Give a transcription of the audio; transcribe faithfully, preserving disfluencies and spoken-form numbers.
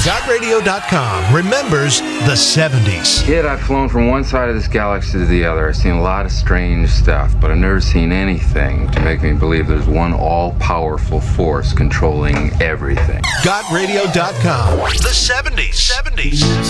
God Radio dot com remembers the seventies. Kid, I've flown from one side of this galaxy to the other. I've seen a lot of strange stuff, but I've never seen anything to make me believe there's one all-powerful force controlling everything. God Radio dot com. The seventies. seventies.